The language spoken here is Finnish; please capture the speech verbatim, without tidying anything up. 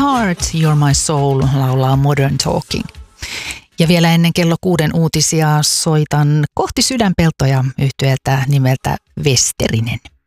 heart, you're my soul, laulaa Modern Talking. Ja vielä ennen kello kuuden uutisia soitan Kohti sydänpeltoja yhtyeeltä nimeltä Vesterinen.